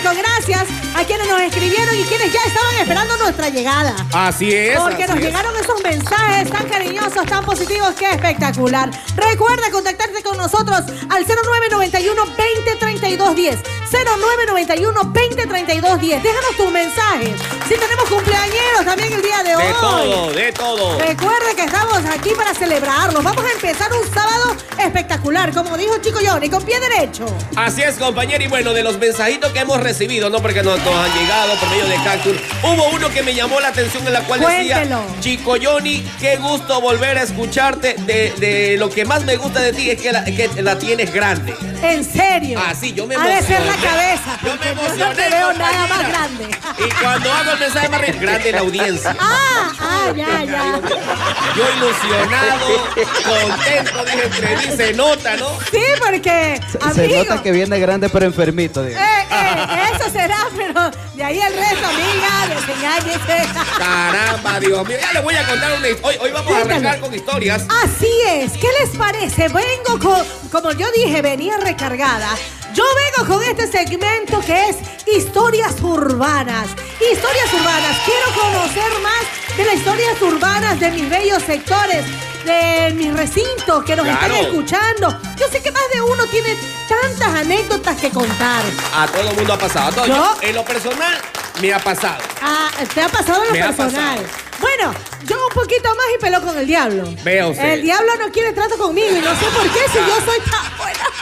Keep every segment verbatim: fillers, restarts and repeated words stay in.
Gracias a quienes nos escribieron y quienes ya estaban esperando nuestra llegada. Así es. Porque así nos es. llegaron esos mensajes tan cariñosos, tan positivos, que espectacular. Recuerda contactarte con nosotros al cero nueve noventa y uno, veinte, treinta y dos, diez. cero nueve noventa y uno, veinte, treinta y dos, diez. Déjanos tus mensajes. Si tenemos cumpleañeros también el día de hoy. De todo, de todo. Recuerde que estamos aquí para celebrarlo. Vamos a empezar un sábado espectacular, como dijo Chico Johnny, con pie derecho. Así es, compañero. Y bueno, de los mensajitos que hemos recibido, ¿no? Porque nos, nos han llegado por medio de Cactus. Hubo uno que me llamó la atención en la cual Cuéntelo. decía: Chico Johnny, qué gusto volver a escucharte. De, de lo que más me gusta de ti es que la, que la tienes grande. ¿En serio? Ah, sí, yo me Ha de emocioné. ser la cabeza. Yo me porque emocioné, Yo no te veo compañera. nada más grande. Y cuando hago el mensaje más re- grande la audiencia. Ah, ah, ya, ya. Yo ilusionado, contento, dije, entre mí se nota, ¿no? Sí, porque, Se amigo, nota que viene grande pero enfermito, digo. eh, eh, eso será, pero de ahí el resto, amiga, desengáñese. Caramba, Dios mío. Ya les voy a contar una historia. Hoy, hoy vamos a arrancar con historias. Así es, ¿qué les parece? Vengo con, como yo dije, venía recargada. Yo vengo con este segmento que es Historias Urbanas. Historias Urbanas. Quiero conocer más de las historias urbanas de mis bellos sectores, de mis recintos que nos Claro. están escuchando. Yo sé que más de uno tiene tantas anécdotas que contar. A todo el mundo ha pasado. A todo- ¿Yo? yo, en lo personal, me ha pasado. Ah, ¿te ha pasado en lo Me ha personal? pasado. Bueno, yo un poquito más y peló con el diablo. Vea usted. El diablo no quiere trato conmigo y no sé por qué si yo soy tan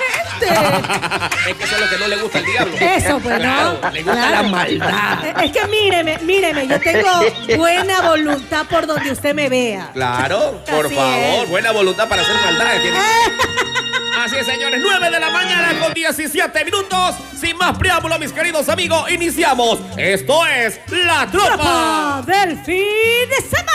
buena gente. Es que eso es lo que no le gusta al diablo. Eso, pues, ¿no? Claro, le gusta Claro. la maldad. Eh, Es que míreme, míreme, yo tengo buena voluntad por donde usted me vea. Claro, por Así favor. es. Buena voluntad para hacer maldad. tiene- Eh, Así es, señores. nueve de la mañana con diecisiete minutos. Sin más preámbulo, mis queridos amigos, iniciamos. Esto es La Tropa. Tropa del fin de semana.